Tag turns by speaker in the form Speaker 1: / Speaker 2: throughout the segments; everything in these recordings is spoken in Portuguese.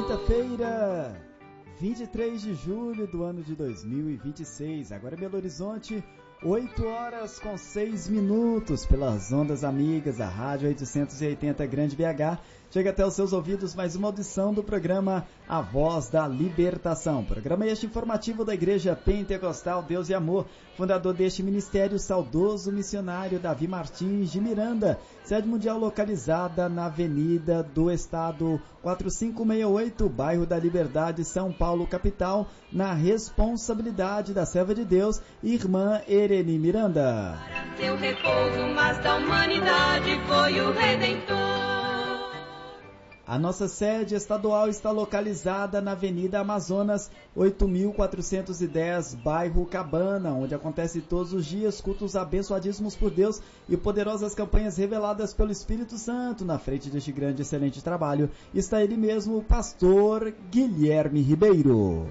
Speaker 1: Quinta-feira, 23 de julho do ano de 2026. Agora em Belo Horizonte, 8 horas com 6 minutos, pelas ondas amigas da Rádio 880 Grande BH. Chega até os seus ouvidos mais uma audição do programa A Voz da Libertação. Programa este informativo da Igreja Pentecostal Deus e Amor. Fundador deste ministério, saudoso missionário Davi Martins de Miranda. Sede mundial localizada na Avenida do Estado 4568, bairro da Liberdade, São Paulo, capital. Na responsabilidade da serva de Deus, irmã Ereni Miranda.
Speaker 2: Para seu repouso, mas da humanidade foi o Redentor.
Speaker 1: A nossa sede estadual está localizada na Avenida Amazonas, 8.410, bairro Cabana, onde acontece todos os dias cultos abençoadíssimos por Deus e poderosas campanhas reveladas pelo Espírito Santo. Na frente deste grande e excelente trabalho está ele mesmo, o pastor Guilherme Ribeiro.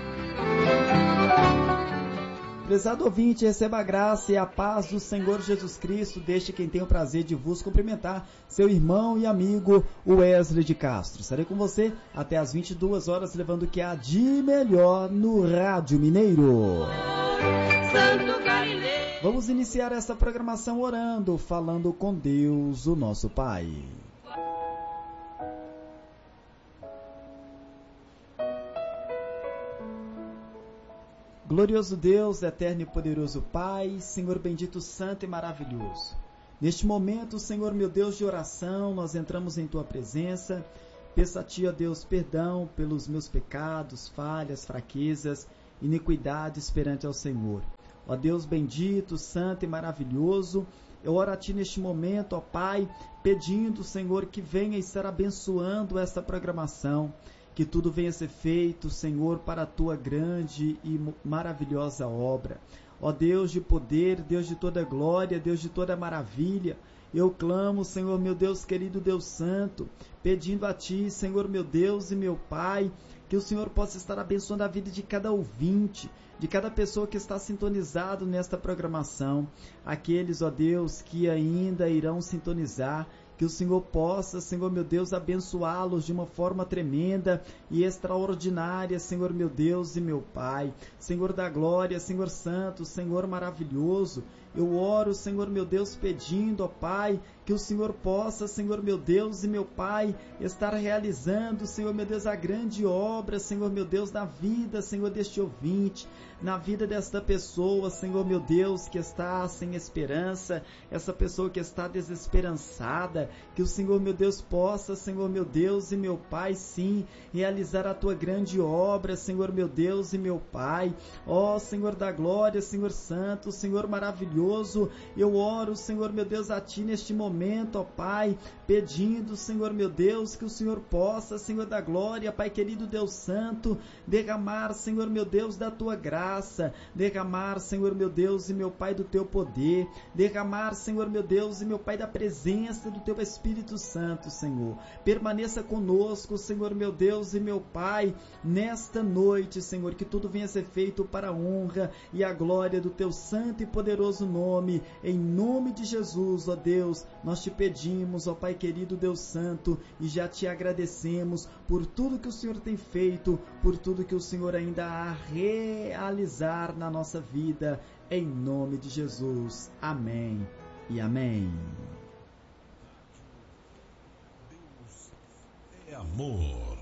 Speaker 1: Prezado ouvinte, receba a graça e a paz do Senhor Jesus Cristo, deste quem tem o prazer de vos cumprimentar, seu irmão e amigo Wesley de Castro. Estarei com você até às 22 horas, levando o que há de melhor no Rádio Mineiro.
Speaker 2: Santo Galileu.
Speaker 1: Vamos iniciar essa programação orando, falando com Deus, o nosso Pai. Glorioso Deus, eterno e poderoso Pai, Senhor bendito, santo e maravilhoso. Neste momento, Senhor meu Deus de oração, nós entramos em Tua presença. Peço a Ti, ó Deus, perdão pelos meus pecados, falhas, fraquezas, iniquidades perante ao Senhor. Ó Deus bendito, santo e maravilhoso, eu oro a Ti neste momento, ó Pai, pedindo, Senhor, que venha estar abençoando esta programação. Que tudo venha ser feito, Senhor, para a Tua grande e maravilhosa obra. Ó Deus de poder, Deus de toda glória, Deus de toda maravilha, eu clamo, Senhor meu Deus querido, Deus santo, pedindo a Ti, Senhor meu Deus e meu Pai, que o Senhor possa estar abençoando a vida de cada ouvinte, de cada pessoa que está sintonizado nesta programação. Aqueles, ó Deus, que ainda irão sintonizar, que o Senhor possa, Senhor meu Deus, abençoá-los de uma forma tremenda e extraordinária, Senhor meu Deus e meu Pai. Senhor da glória, Senhor santo, Senhor maravilhoso, eu oro, Senhor meu Deus, pedindo, ó Pai, que o Senhor possa, Senhor meu Deus e meu Pai, estar realizando, Senhor meu Deus, a grande obra, Senhor meu Deus, na vida, Senhor, deste ouvinte, na vida desta pessoa, Senhor meu Deus, que está sem esperança, essa pessoa que está desesperançada, que o Senhor meu Deus possa, Senhor meu Deus e meu Pai, sim, realizar a Tua grande obra, Senhor meu Deus e meu Pai. Ó Senhor da glória, Senhor santo, Senhor maravilhoso, eu oro, Senhor meu Deus, a Ti neste momento, ó Pai, pedindo, Senhor meu Deus, que o Senhor possa, Senhor da glória, Pai querido Deus santo, derramar, Senhor meu Deus, da Tua graça, derramar, Senhor meu Deus e meu Pai, do Teu poder, derramar, Senhor meu Deus e meu Pai, da presença do Teu Espírito Santo, Senhor. Permaneça conosco, Senhor meu Deus e meu Pai, nesta noite, Senhor, que tudo venha a ser feito para a honra e a glória do Teu santo e poderoso nome, em nome de Jesus, ó Deus, nós Te pedimos, ó Pai querido Deus santo, e já Te agradecemos por tudo que o Senhor tem feito, por tudo que o Senhor ainda há a realizar na nossa vida, em nome de Jesus. Amém e amém.
Speaker 3: É amor.